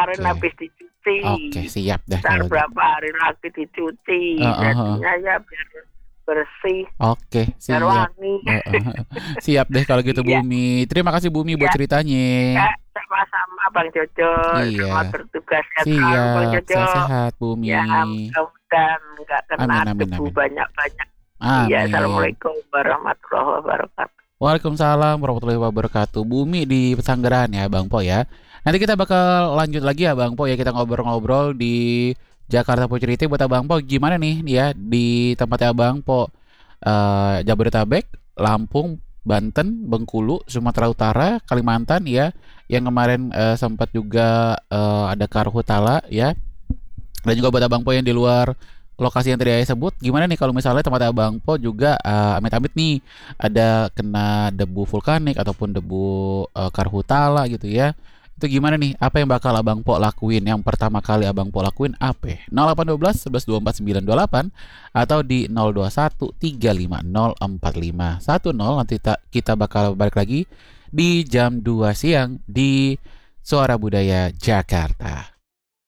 kemarin habis dicuci. Oke, siap dah Ntar kalau gitu. berapa hari lagi dicuci. Jadinya ya biar bersih, Oke, biar siap. wangi. Siap deh kalau gitu Iya, Bumi. Terima kasih Bumi buat ya, ceritanya. ya, sama-sama Bang Jojo. Selamat Iya, bertugas ya selalu Bang siap. Jojo. Sehat-sehat Bumi. Ya, mudah-mudahan nggak kena Amin, amin, debu amin. banyak-banyak. Iya, Amin. Assalamualaikum warahmatullahi wabarakatuh. Waalaikumsalam warahmatullahi wabarakatuh. Bumi di Pesanggerahan ya, Bang Po ya. Nanti kita bakal lanjut lagi ya, Bang Po ya. Kita ngobrol-ngobrol di Jakarta Po Cerita buat Abang Po. Gimana nih ya di tempatnya Abang Po? Jabodetabek, Lampung, Banten, Bengkulu, Sumatera Utara, Kalimantan ya. Yang kemarin sempat juga ada Karhutala ya. Dan juga buat Abang Po yang di luar lokasi yang tadi saya sebut, gimana nih kalau misalnya tempat Abang Po juga amit-amit nih ada kena debu vulkanik ataupun debu karhutala gitu ya. Itu gimana nih? Apa yang bakal Abang Po lakuin? Yang pertama kali Abang Po lakuin apa? 0812 11 24 928 atau di 021 350 4510. Nanti kita bakal balik lagi di jam 2 siang di Suara Budaya Jakarta.